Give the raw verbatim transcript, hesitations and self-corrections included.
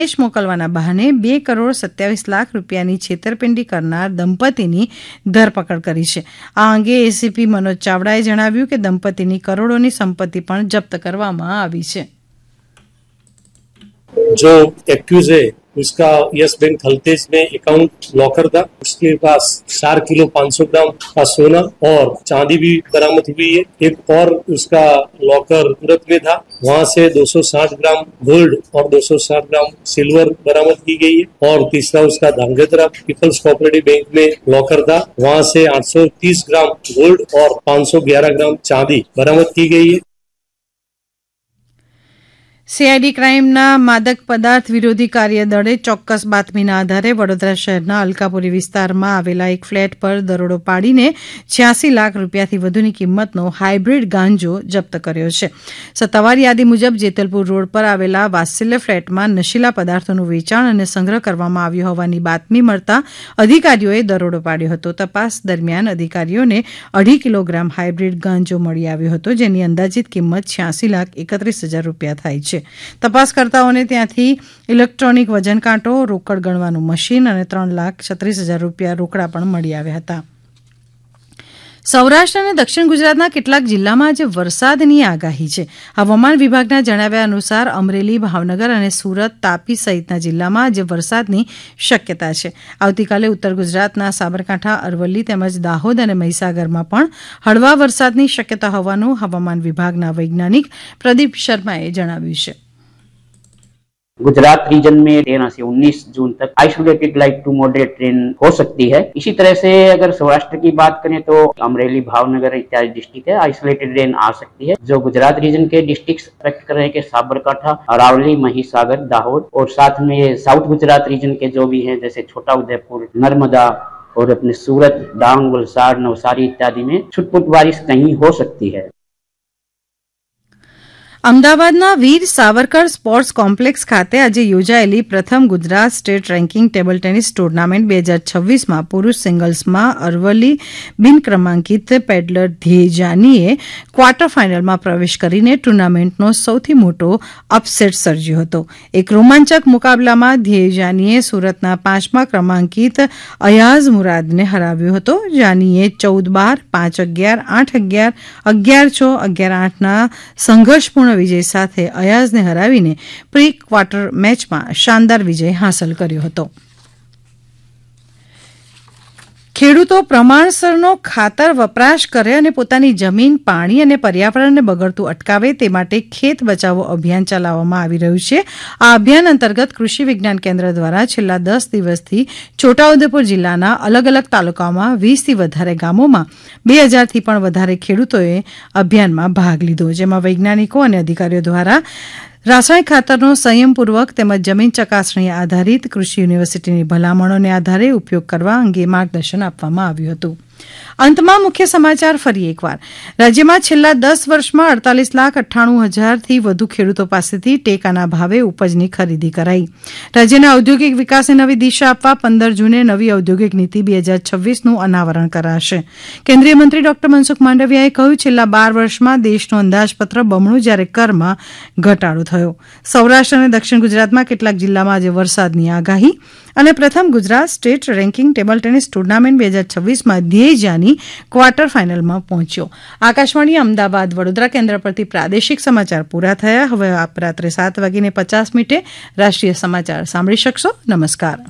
દેશ મોકલવાના બહાને બે કરોડ સત્યાવીસ લાખ રૂપિયાની છેતરપિંડી કરનાર દંપતીની ધરપકડ કરી છે. આ અંગે એસીપી મનોજ ચાવડાએ જણાવ્યું કે દંપતીની કરોડોની સંપત્તિ પણ જપ્ત કરવામાં આવી છે. जो एक्यूज है उसका यस बैंक थलतेज में अकाउंट लॉकर था. उसके पास चार किलो पाँच सौ ग्राम का सोना और चांदी भी बरामद हुई है. एक और उसका लॉकर सूरत में था, वहां से दो सौ साठ ग्राम गोल्ड और दो सौ साठ ग्राम सिल्वर बरामद की गई है. और तीसरा उसका धांगध्रा पीपल्स कोऑपरेटिव बैंक में लॉकर था, वहां से आठ सौ तीस ग्राम गोल्ड और पाँच सौ ग्यारह ग्राम चांदी बरामद की गई है. સીઆઈડી ક્રાઇમના માદક પદાર્થ વિરોધી કાર્યદળે ચોક્કસ બાતમીના આધારે વડોદરા શહેરના અલકાપુરી વિસ્તારમાં આવેલા એક ફ્લેટ પર દરોડો પાડીને છ્યાસી લાખ રૂપિયાથી વધુની કિંમતનો હાઇબ્રિડ ગાંજો જપ્ત કર્યો છે. સત્તાવાર યાદી મુજબ જેતલપુર રોડ પર આવેલા વાત્સલ્ય ફ્લેટમાં નશીલા પદાર્થોનું વેચાણ અને સંગ્રહ કરવામાં આવ્યો હોવાની બાતમી મળતા અધિકારીઓએ દરોડો પાડ્યો હતો. તપાસ દરમિયાન અધિકારીઓને અઢી કિલોગ્રામ હાઇબ્રિડ ગાંજો મળી આવ્યો હતો, જેની અંદાજિત કિંમત છ્યાસી લાખ એકત્રીસ હજાર રૂપિયા થાય છે. તપાસકર્તાઓને ત્યાંથી ઇલેક્ટ્રોનિક વજન કાંટો, રોકડ ગણવાનું મશીન અને ત્રણ લાખ છત્રીસ હજાર રૂપિયા રોકડા પણ મળી આવ્યા હતા. સૌરાષ્ટ્ર અને દક્ષિણ ગુજરાતના કેટલાક જિલ્લામાં આજે વરસાદની આગાહી છે. હવામાન વિભાગના જણાવ્યા અનુસાર અમરેલી, ભાવનગર અને સુરત, તાપી સહિતના જિલ્લામાં આજે વરસાદની શક્યતા છે. આવતીકાલે ઉત્તર ગુજરાતના સાબરકાંઠા, અરવલ્લી તેમજ દાહોદ અને મહીસાગરમાં પણ હળવા વરસાદની શક્યતા હોવાનું હવામાન વિભાગના વૈજ્ઞાનિક प्रदीप शर्मा એ જણાવ્યું છે. गुजरात रीजन में तेरह से उन्नीस जून तक isolated light to moderate rain हो सकती है. इसी तरह से अगर सौराष्ट्र की बात करें तो अमरेली, भावनगर इत्यादि डिस्ट्रिक्ट है आइसोलेटेड रेन आ सकती है. जो गुजरात रीजन के डिस्ट्रिक्ट अफेक्ट कर रहे हैं कि साबरकांठा, अरावली, महिसागर, दाहोद और साथ में साउथ गुजरात रीजन के जो भी हैं जैसे छोटा उदयपुर, नर्मदा और अपने सूरत, डांग, वलसाड, नवसारी इत्यादि में छुटपुट बारिश कहीं हो सकती है. અમદાવાદના વીર સાવરકર સ્પોર્ટ્સ કોમ્પ્લેક્સ ખાતે આજે યોજાયેલી પ્રથમ Gujarat state ranking table tennis tournament બે હજાર છવ્વીસમાં પુરૂષ સિંગલ્સમાં અરવલ્લી બિન ક્રમાંકિત પેડલર ધ્યેય જાનીએ ક્વાર્ટર ફાઇનલમાં પ્રવેશ કરીને ટુર્નામેન્ટનો સૌથી મોટો અપસેટ સર્જ્યો હતો. એક રોમાંચક મુકાબલામાં ધ્યેય જાનીએ સુરતના પાંચમા ક્રમાંકિત અયાઝ મુરાદને હરાવ્યો હતો. જાનીએ ચૌદ બાર, પાંચ અગિયાર, આઠ અગિયાર, અગિયાર છ, અગિયાર આઠના સંઘર્ષપૂર્ણ વિજય સાથે અયાઝને હરાવીને પ્રી ક્વાર્ટર મેચમાં શાનદાર વિજય હાંસલ કર્યો હતો. ખેડૂતો પ્રમાણસરનો ખાતર વપરાશ કરે અને પોતાની જમીન, પાણી અને પર્યાવરણને બગડતું અટકાવે તે માટે ખેત બચાવો અભિયાન ચલાવવામાં આવી રહ્યું છે. આ અભિયાન અંતર્ગત કૃષિ વિજ્ઞાન કેન્દ્ર દ્વારા છેલ્લા દસ દિવસથી છોટાઉદેપુર જિલ્લાના અલગ અલગ તાલુકાઓમાં વીસથી વધારે ગામોમાં બે હજારથી પણ વધારે ખેડૂતોએ અભિયાનમાં ભાગ લીધો, જેમાં વૈજ્ઞાનિકો અને અધિકારીઓ દ્વારા રાસાયણિક ખાતરનો સંયમપૂર્વક તેમજ જમીન ચકાસણી આધારિત કૃષિ યુનિવર્સિટીની ભલામણોને આધારે ઉપયોગ કરવા અંગે માર્ગદર્શન આપવામાં આવ્યું હતું. અંતમાં મુખ્ય સમાચાર ફરી એકવાર. રાજ્યમાં છેલ્લા દસ વર્ષમાં અડતાલીસ લાખ અઠ્ઠાણું હજારથી વધુ ખેડૂતો પાસેથી ટેકાના ભાવે ઉપજની ખરીદી કરાઈ. રાજ્યના ઔદ્યોગિક વિકાસને નવી દિશા આપવા પંદર જૂને નવી ઔદ્યોગિક નીતિ બે હજાર છવ્વીસનું અનાવરણ કરાશે. કેન્દ્રીય મંત્રી ડોક્ટર મનસુખ માંડવિયાએ કહ્યું, છેલ્લા બાર વર્ષમાં દેશનું અંદાજપત્ર બમણું, જ્યારે કરમાં ઘટાડો થયો. સૌરાષ્ટ્ર અને દક્ષિણ ગુજરાતમાં કેટલાક જિલ્લામાં આજે વરસાદની આગાહી અને પ્રથમ Gujarat state ranking table tennis tournament બે હજાર છવ્વીસમાં ધ્યેય જાની ક્વાર્ટર ફાઇનલમાં પહોંચ્યો. આકાશવાણી અમદાવાદ વડોદરા કેન્દ્ર પરથી પ્રાદેશિક સમાચાર પૂરા થયા. હવે આપ રાત્રે સાત વાગીને પચાસ મિનિટે રાષ્ટ્રીય સમાચાર સાંભળી શકશો. નમસ્કાર.